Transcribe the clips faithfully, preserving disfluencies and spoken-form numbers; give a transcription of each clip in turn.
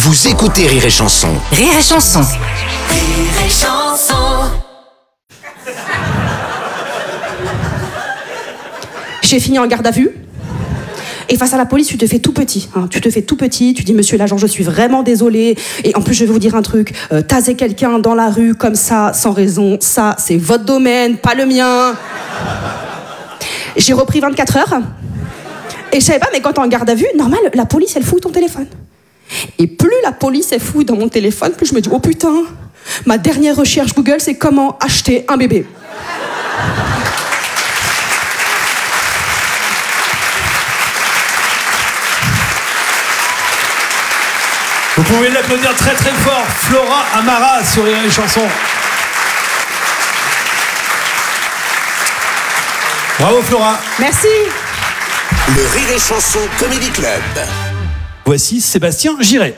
Vous écoutez Rire et Chanson. Rire et Chanson. Rire et Chanson. J'ai fini en garde à vue. Et face à la police, tu te fais tout petit. Hein. Tu te fais tout petit, tu dis « Monsieur l'agent, je suis vraiment désolé. Et en plus, je vais vous dire un truc. Euh, taser quelqu'un dans la rue comme ça, sans raison, ça, c'est votre domaine, pas le mien. » J'ai repris vingt-quatre heures. Et je savais pas, mais quand t'es en garde à vue, normal, la police, elle fouille ton téléphone. Et plus la police, elle fouille dans mon téléphone, plus je me dis « Oh putain, ma dernière recherche Google, c'est comment acheter un bébé. » Vous pouvez l'applaudir très très fort, Flora Amara sur Rire et Chanson. Bravo Flora. Merci. Le Rire et Chanson Comedy Club. Voici Sébastien Giré.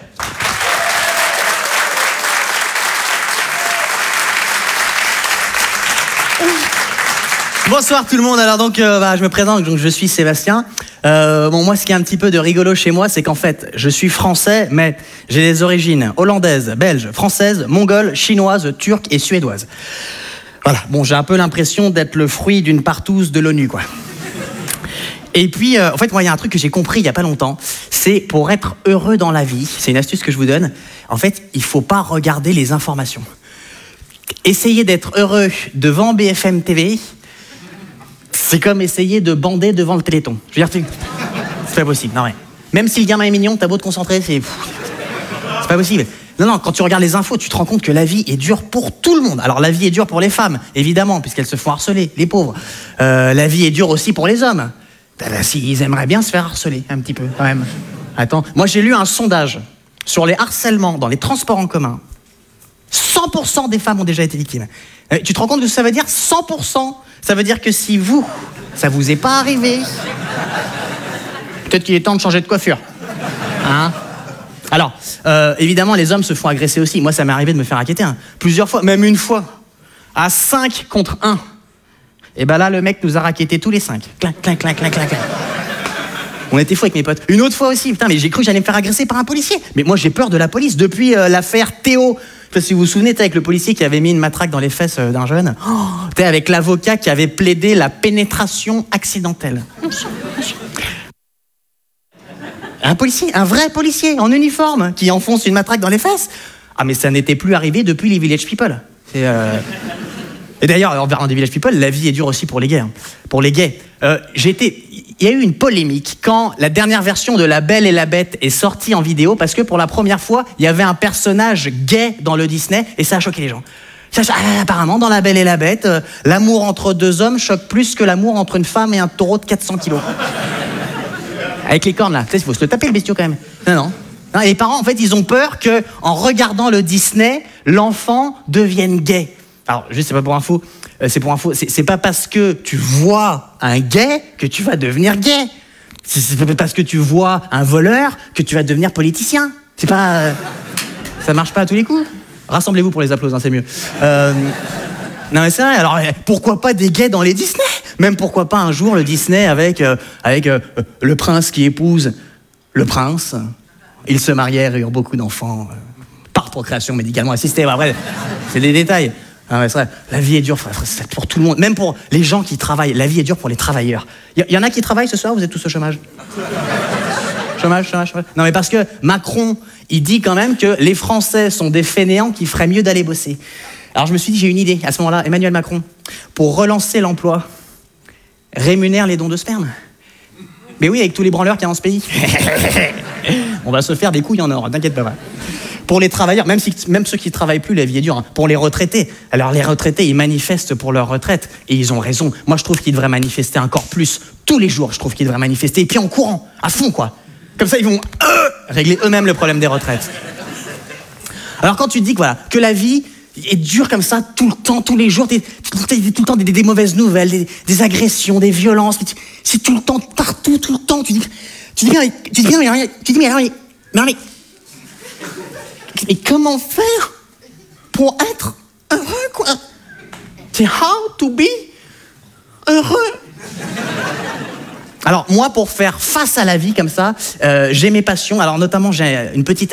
Bonsoir tout le monde, alors donc euh, bah, je me présente, donc je suis Sébastien. Euh, bon moi ce qui est un petit peu de rigolo chez moi, c'est qu'en fait je suis français, mais j'ai des origines hollandaises, belges, françaises, mongoles, chinoises, turques et suédoises. Voilà, bon j'ai un peu l'impression d'être le fruit d'une partouze de l'ONU quoi. Et puis euh, en fait moi il y a un truc que j'ai compris il y a pas longtemps, c'est pour être heureux dans la vie, c'est une astuce que je vous donne, en fait il faut pas regarder les informations. Essayez d'être heureux devant B F M T V, c'est comme essayer de bander devant le Téléthon. Je veux dire, c'est pas possible. Non, ouais. Même si le gamin est mignon, t'as beau te concentrer, c'est... C'est pas possible. Non, non, quand tu regardes les infos, tu te rends compte que la vie est dure pour tout le monde. Alors, la vie est dure pour les femmes, évidemment, puisqu'elles se font harceler, les pauvres. Euh, la vie est dure aussi pour les hommes. Ben, ben, si, ils aimeraient bien se faire harceler, un petit peu, quand même. Attends, moi, j'ai lu un sondage sur les harcèlements dans les transports en commun. cent pour cent des femmes ont déjà été victimes. Euh, tu te rends compte de ce que ça veut dire ? cent pour cent. Ça veut dire que si vous, ça vous est pas arrivé, peut-être qu'il est temps de changer de coiffure. Hein ? Alors, euh, évidemment, les hommes se font agresser aussi. Moi, ça m'est arrivé de me faire raqueter hein, plusieurs fois, même une fois, à cinq contre un. Et ben là, le mec nous a raquettés tous les cinq. Clac, clac, clac, clac, clac, clac. On était fous avec mes potes. Une autre fois aussi, putain, mais j'ai cru que j'allais me faire agresser par un policier. Mais moi, j'ai peur de la police depuis euh, l'affaire Théo. Je sais pas si vous vous souvenez, avec le policier qui avait mis une matraque dans les fesses euh, d'un jeune. Oh, avec l'avocat qui avait plaidé la pénétration accidentelle. Un policier, un vrai policier en uniforme qui enfonce une matraque dans les fesses. Ah mais ça n'était plus arrivé depuis les Village People. C'est, euh... Et d'ailleurs, en parlant des Village People, la vie est dure aussi pour les gays. Hein. Pour les gays. Euh, j'ai été... Il y a eu une polémique quand la dernière version de La Belle et la Bête est sortie en vidéo parce que pour la première fois, il y avait un personnage gay dans le Disney et ça a choqué les gens. Ça, ça, apparemment, dans La Belle et la Bête, euh, l'amour entre deux hommes choque plus que l'amour entre une femme et un taureau de quatre cents kilos. Avec les cornes là, tu sais, il faut se le taper le bestiau quand même. Non, non. non et les parents, en fait, ils ont peur que, en regardant le Disney, l'enfant devienne gay. Alors, juste, c'est pas pour info. C'est pour info, c'est, c'est pas parce que tu vois un gay que tu vas devenir gay. C'est, c'est pas parce que tu vois un voleur que tu vas devenir politicien. C'est pas... Euh, ça marche pas à tous les coups. Rassemblez-vous pour les applaudissements, c'est mieux. Euh, non mais c'est vrai, alors pourquoi pas des gays dans les Disney ? Même pourquoi pas un jour le Disney avec, euh, avec euh, le prince qui épouse le prince. Ils se marièrent et eurent beaucoup d'enfants euh, par procréation médicalement assistée. Après, c'est des détails. Ah ouais, c'est vrai. La vie est dure c'est pour tout le monde, même pour les gens qui travaillent. La vie est dure pour les travailleurs. Il y, y en a qui travaillent ce soir, vous êtes tous au chômage. Chômage, chômage, chômage. Non mais parce que Macron, il dit quand même que les Français sont des fainéants qui feraient mieux d'aller bosser. Alors je me suis dit, j'ai une idée à ce moment-là, Emmanuel Macron, pour relancer l'emploi, rémunère les dons de sperme. Mais oui, avec tous les branleurs qu'il y a dans ce pays. On va se faire des couilles en or, t'inquiète pas. Ouais. Pour les travailleurs, même, si, même ceux qui ne travaillent plus, la vie est dure. Hein. Pour les retraités. Alors les retraités, ils manifestent pour leur retraite. Et ils ont raison. Moi, je trouve qu'ils devraient manifester encore plus. Tous les jours, je trouve qu'ils devraient manifester. Et puis en courant, à fond, quoi. Comme ça, ils vont euh, régler eux-mêmes le problème des retraites. Alors quand tu te dis que, voilà, que la vie est dure comme ça, tout le temps, tous les jours, t'es, t'es, t'es tout le temps des, des mauvaises nouvelles, des, des agressions, des violences. C'est tout le temps, partout, tout le temps. Tu dis, tu dis bien, tu dis bien, mais, tu dis, mais alors, mais, mais, mais Et comment faire pour être heureux, quoi ? C'est how to be heureux. Alors, moi, pour faire face à la vie comme ça, euh, j'ai mes passions. Alors, notamment, j'ai une petite